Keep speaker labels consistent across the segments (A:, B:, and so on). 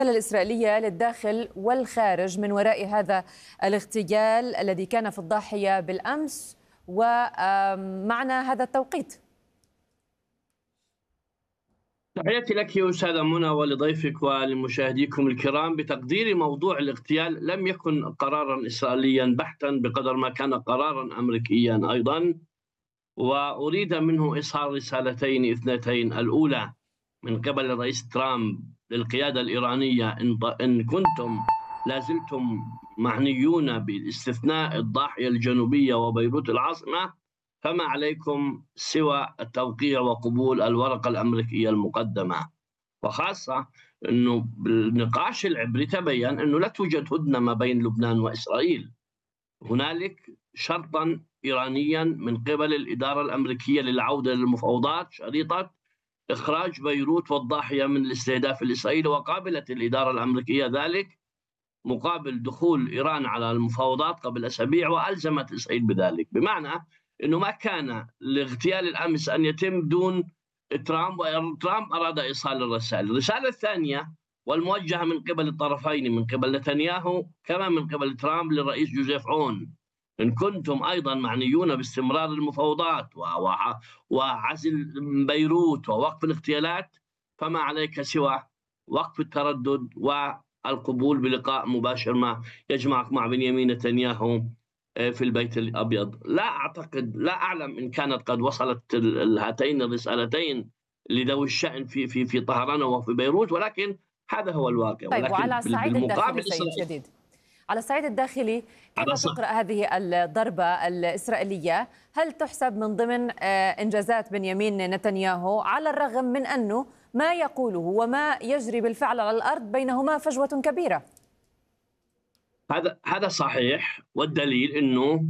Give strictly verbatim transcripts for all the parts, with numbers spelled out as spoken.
A: الإسرائيلية للداخل والخارج من وراء هذا الاغتيال الذي كان في الضاحية بالأمس ومعنا هذا التوقيت.
B: تحياتي لك يا أستاذة منى ولضيفك ولمشاهديكم الكرام. بتقديري موضوع الاغتيال لم يكن قرارا إسرائيليا بحتا بقدر ما كان قرارا أمريكيا أيضا، وأريد منه إصهار رسالتين اثنتين. الأولى من قبل الرئيس ترامب للقيادة الإيرانية: إن كنتم لازلتم معنيون باستثناء الضاحية الجنوبية وبيروت العاصمة فما عليكم سوى التوقيع وقبول الورقة الأمريكية المقدمة. وخاصة أنه بالنقاش العبري تبين أنه لا توجد هدنة ما بين لبنان وإسرائيل، هنالك شرطا إيرانيا من قبل الإدارة الأمريكية للعودة للمفاوضات، شريطة إخراج بيروت والضاحية من الاستهداف الإسرائيلي، وقابلت الإدارة الأمريكية ذلك مقابل دخول إيران على المفاوضات قبل أسابيع، وألزمت إسرائيل بذلك، بمعنى أنه ما كان لاغتيال الأمس أن يتم دون ترامب، وترامب أراد إيصال الرسائل. الرسالة الثانية والموجهة من قبل الطرفين، من قبل نتنياهو كما من قبل ترامب، للرئيس جوزيف عون: إن كنتم أيضا معنيون باستمرار المفاوضات وعزل بيروت ووقف الاغتيالات فما عليك سوى وقف التردد والقبول بلقاء مباشر ما يجمعك مع بنيامين نتنياهو في البيت الأبيض. لا أعتقد، لا أعلم إن كانت قد وصلت هاتين الرسالتين لذوي الشأن في في في طهران وفي بيروت، ولكن هذا هو الواقع.
A: طيب،
B: ولكن
A: وعلى الصعيد الداخلي سيد
B: إسرائيل...
A: شديد، على الصعيد الداخلي كيف تقرأ هذه الضربة الإسرائيلية؟ هل تحسب من ضمن إنجازات بنيامين نتنياهو، على الرغم من أنه ما يقوله وما يجري بالفعل على الأرض بينهما فجوة كبيرة؟
B: هذا هذا صحيح، والدليل أنه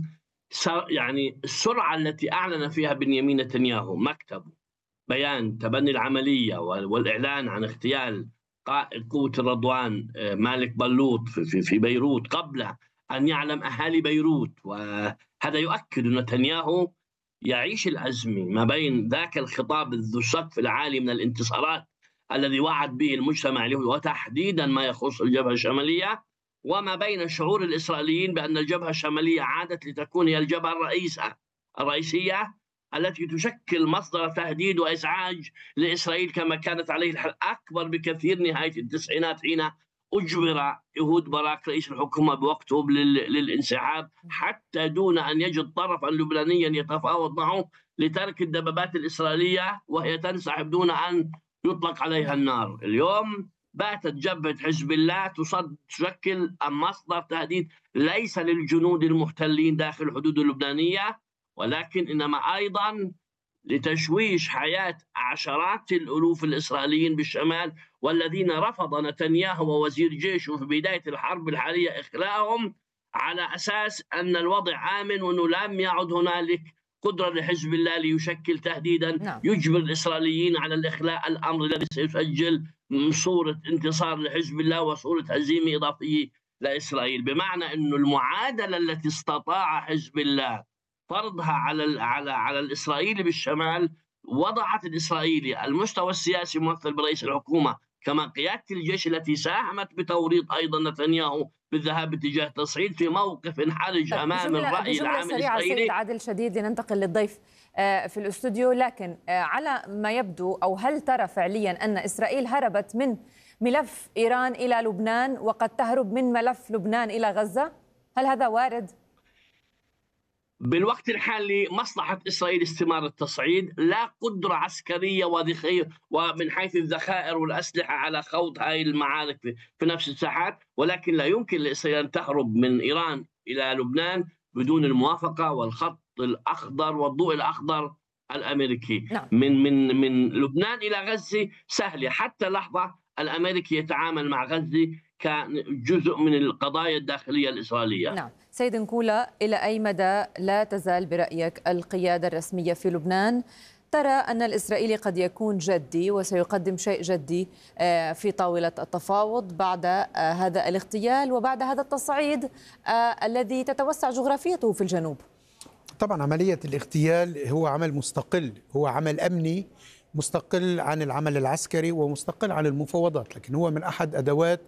B: يعني السرعة التي أعلن فيها بنيامين نتنياهو مكتبه بيان تبني العملية والإعلان عن اغتيال قائد قوة الرضوان مالك بلوط في في بيروت قبل أن يعلم أهالي بيروت. وهذا يؤكد أن نتنياهو يعيش الأزمة ما بين ذاك الخطاب ذو السقف العالي من الانتصارات الذي وعد به المجتمع له، وتحديدا ما يخص الجبهة الشمالية، وما بين شعور الإسرائيليين بأن الجبهة الشمالية عادت لتكون هي الجبهة الرئيسة الرئيسية التي تشكل مصدر تهديد وإزعاج لإسرائيل، كما كانت عليه الحال أكبر بكثير نهاية التسعينات حين أجبر يهود باراك رئيس الحكومة بوقته للانسحاب حتى دون أن يجد طرفا لبنانيا يتفاوض معه لترك الدبابات الإسرائيلية وهي تنسحب دون أن يطلق عليها النار. اليوم باتت جبهة حزب الله تصد تشكل مصدر تهديد ليس للجنود المحتلين داخل الحدود اللبنانية، ولكن إنما أيضا لتشويش حياة عشرات الألوف الإسرائيليين بالشمال، والذين رفض نتنياهو ووزير جيشه في بداية الحرب الحالية إخلاءهم على أساس أن الوضع آمن وأنه لم يعد هنالك قدرة لحزب الله ليشكل تهديدا
A: نعم.
B: يجبر الإسرائيليين على الإخلاء، الأمر الذي سيسجل صورة انتصار لحزب الله وصورة هزيمة إضافية لإسرائيل. بمعنى أن المعادلة التي استطاع حزب الله فرضها على على على الإسرائيلي بالشمال وضعت الإسرائيلي المستوى السياسي ممثل برئيس الحكومة كما قيادة الجيش التي ساهمت بتوريط أيضا نتنياهو بالذهاب باتجاه تصعيد في موقف حرج أمام الرأي العام الإسرائيلي.
A: سيد عادل شديد، لننتقل للضيف في الاستوديو، لكن على ما يبدو أو هل ترى فعليا أن إسرائيل هربت من ملف إيران إلى لبنان وقد تهرب من ملف لبنان إلى غزة؟ هل هذا وارد؟
B: بالوقت الحالي مصلحة إسرائيل استمرار التصعيد، لا قدرة عسكرية وذخيرة ومن حيث الذخائر والأسلحة على خوض هذه المعارك في نفس الساحات، ولكن لا يمكن لإسرائيل أن تهرب من إيران إلى لبنان بدون الموافقة والخط الأخضر والضوء الأخضر الأمريكي.
A: نعم.
B: من من من لبنان إلى غزة سهلة، حتى لحظة الأمريكي يتعامل مع غزة كان جزء من القضايا الداخلية الإسرائيلية.
A: نعم. سيد نكولا، إلى أي مدى لا تزال برأيك القيادة الرسمية في لبنان ترى أن الإسرائيلي قد يكون جدي وسيقدم شيء جدي في طاولة التفاوض بعد هذا الاغتيال وبعد هذا التصعيد الذي تتوسع جغرافيته في الجنوب؟
C: طبعا عملية الاغتيال هو عمل مستقل، هو عمل أمني مستقل عن العمل العسكري ومستقل عن المفاوضات، لكن هو من أحد أدوات